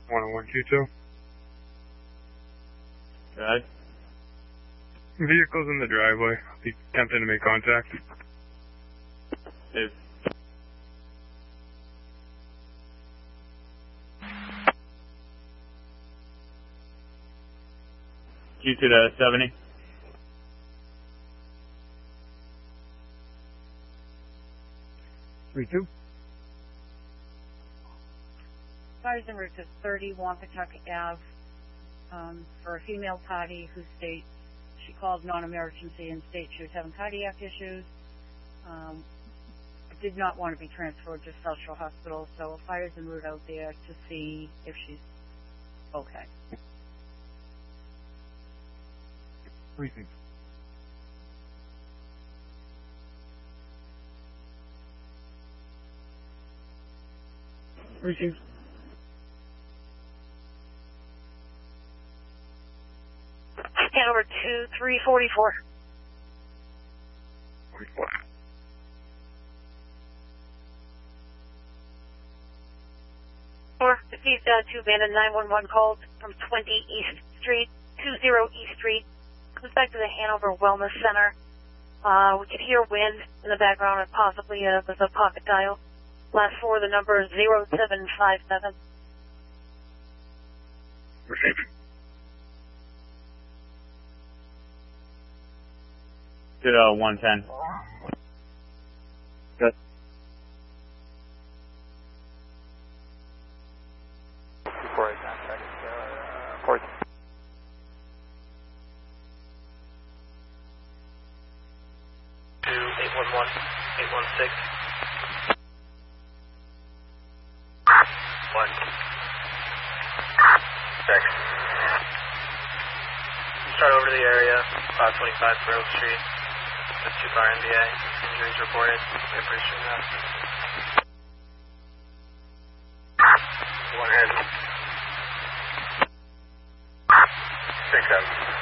10122. Good. Vehicle's in the driveway. I'll be attempting to make contact. Safe. Q2 to 70. Fires en route to 30 Wampatuck Ave for a female party who states she called non-emergency and states she was having cardiac issues. Did not want to be transferred to South Shore Hospital, so a fire's en route out there to see if she's okay. Briefing. Receive. Hanover 2344. 44. Or received two abandoned 911 calls from 20 East Street, 20 East Street. Comes back to the Hanover Wellness Center. We could hear wind in the background and possibly was a pocket dial. Last four of the number is 0757. Receiving. Good, 110. Good. Before I contact, port. 811, 816. 1. 6. Start over to the area, 525 Grove Street. That's 2 car NBA. Injuries reported. We appreciate that. One head. 6 7.